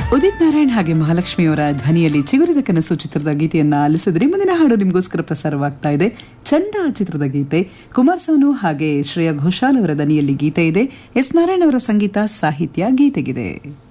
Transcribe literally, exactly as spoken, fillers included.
ಉದಿತ್ ನಾರಾಯಣ್ ಹಾಗೆ ಮಹಾಲಕ್ಷ್ಮಿಯವರ ಧ್ವನಿಯಲ್ಲಿ ಚಿಗುರಿದ ಕನಸು ಚಿತ್ರದ ಗೀತೆಯನ್ನ ಆಲಿಸಿದ್ರೆ ಮುಂದಿನ ಹಾಡು ನಿಮಗೋಸ್ಕರ ಪ್ರಸಾರವಾಗ್ತಾ ಇದೆ. ಚಂಡ ಚಿತ್ರದ ಗೀತೆ. ಕುಮಾರ್ ಸೋನು ಹಾಗೆ ಶ್ರೇಯಾ ಘೋಷಾಲ್ ಅವರ ದನಿಯಲ್ಲಿ ಗೀತೆ ಇದೆ. ಎಸ್ ನಾರಾಯಣ್ ಅವರ ಸಂಗೀತ ಸಾಹಿತ್ಯ ಗೀತೆಗಿದೆ.